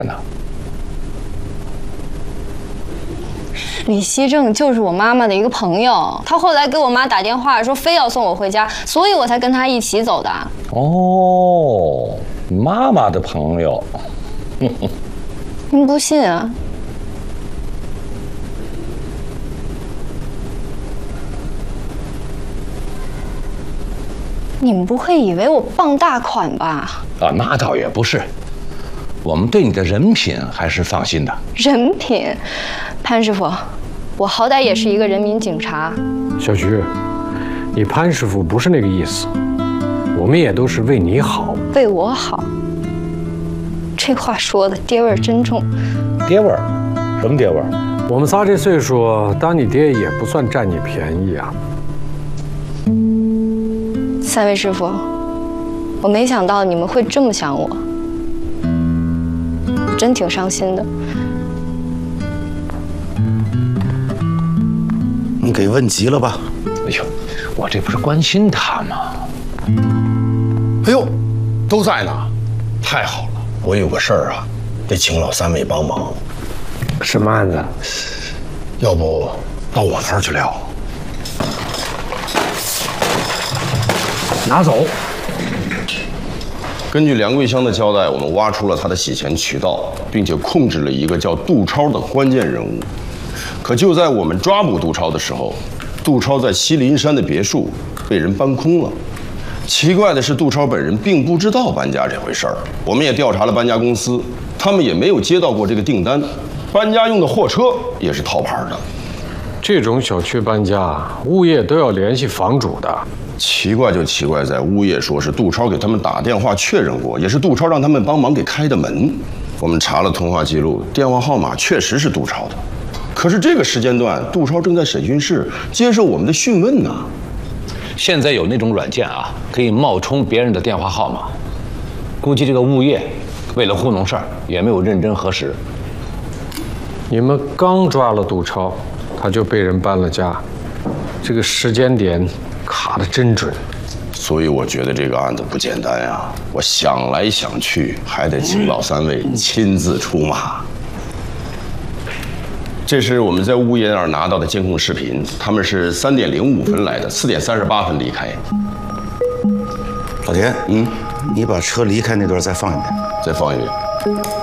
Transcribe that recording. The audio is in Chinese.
呢？ 李希正就是我妈妈的一个朋友，他后来给我妈打电话说非要送我回家，所以我才跟他一起走的。 哦，妈妈的朋友。 您不信啊？你们不会以为我傍大款吧？ 啊，那倒也不是，我们对你的人品还是放心的。 人品，潘师傅，我好歹也是一个人民警察。 小徐，你潘师傅不是那个意思，我们也都是为你好。 为我好，这话说的爹味儿真重。 爹味儿？什么爹味儿？ 我们仨这岁数，当你爹也不算占你便宜啊。 三位师傅，我没想到你们会这么想我，我真挺伤心的。 你给问急了吧？ 哎呦，我这不是关心他吗？ 哎呦，都在呢，太好了！我有个事儿啊，得请老三位帮忙。 什么案子？ 要不到我那儿去聊？ 拿走。 根据梁桂香的交代，我们挖出了他的洗钱渠道，并且控制了一个叫杜超的关键人物。可就在我们抓捕杜超的时候，杜超在西林山的别墅被人搬空了。奇怪的是，杜超本人并不知道搬家这回事儿。我们也调查了搬家公司，他们也没有接到过这个订单。搬家用的货车也是套牌的。 这种小区搬家，物业都要联系房主的。 奇怪就奇怪在物业说是杜超给他们打电话确认过，也是杜超让他们帮忙给开的门。我们查了通话记录，电话号码确实是杜超的。可是这个时间段，杜超正在审讯室接受我们的讯问呢。 现在有那种软件啊，可以冒充别人的电话号码。估计这个物业为了糊弄事儿，也没有认真核实。 你们刚抓了杜超，他就被人搬了家，这个时间点卡得真准。 所以我觉得这个案子不简单呀。我想来想去，还得请老三位亲自出马。这是我们在物业那儿拿到的监控视频，他们是3点05分来的，4点38分离开。 老田，你把车离开那段再放一遍。 再放一遍。